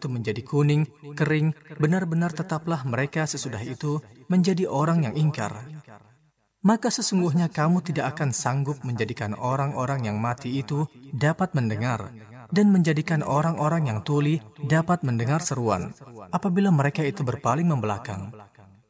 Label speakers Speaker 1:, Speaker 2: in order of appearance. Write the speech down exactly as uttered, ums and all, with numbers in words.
Speaker 1: itu menjadi kuning, kering, benar-benar tetaplah mereka sesudah itu menjadi orang yang ingkar. Maka sesungguhnya kamu tidak akan sanggup menjadikan orang-orang yang mati itu dapat mendengar, dan menjadikan orang-orang yang tuli dapat mendengar seruan, apabila mereka itu berpaling membelakang.